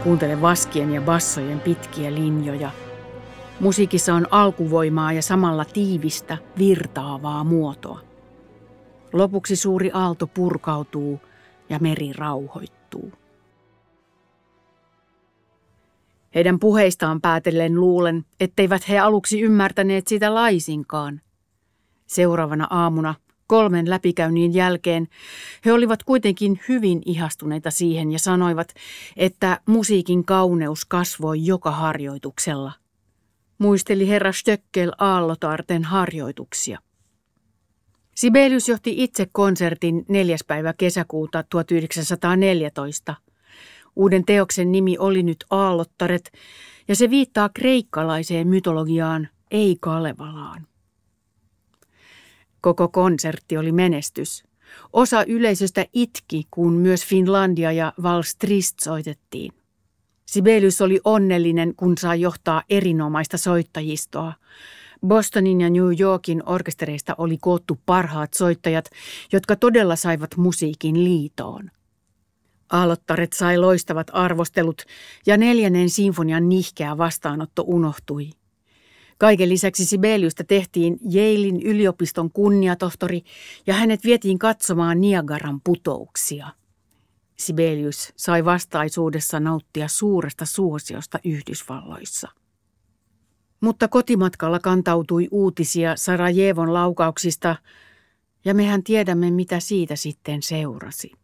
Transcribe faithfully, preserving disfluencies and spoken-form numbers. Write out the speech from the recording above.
Kuuntele vaskien ja bassojen pitkiä linjoja. Musiikissa on alkuvoimaa ja samalla tiivistä, virtaavaa muotoa. Lopuksi suuri aalto purkautuu ja meri rauhoittuu. Heidän puheistaan päätellen luulen, etteivät he aluksi ymmärtäneet sitä laisinkaan. Seuraavana aamuna, kolmen läpikäynnin jälkeen, he olivat kuitenkin hyvin ihastuneita siihen ja sanoivat, että musiikin kauneus kasvoi joka harjoituksella. Muisteli herra Stöckel Aallotarten harjoituksia. Sibelius johti itse konsertin neljäs päivä kesäkuuta tuhatyhdeksänsataaneljätoista. Uuden teoksen nimi oli nyt Aallottaret, ja se viittaa kreikkalaiseen mytologiaan, ei Kalevalaan. Koko konsertti oli menestys. Osa yleisöstä itki, kun myös Finlandia ja Vals Trist soitettiin. Sibelius oli onnellinen, kun sai johtaa erinomaista soittajistoa. Bostonin ja New Yorkin orkestereista oli koottu parhaat soittajat, jotka todella saivat musiikin liitoon. Aallottaret sai loistavat arvostelut ja neljännen sinfonian nihkeä vastaanotto unohtui. Kaiken lisäksi Sibeliusta tehtiin Yalein yliopiston kunniatohtori ja hänet vietiin katsomaan Niagaran putouksia. Sibelius sai vastaisuudessa nauttia suuresta suosiosta Yhdysvalloissa. Mutta kotimatkalla kantautui uutisia Sarajevon laukauksista, ja mehän tiedämme, mitä siitä sitten seurasi.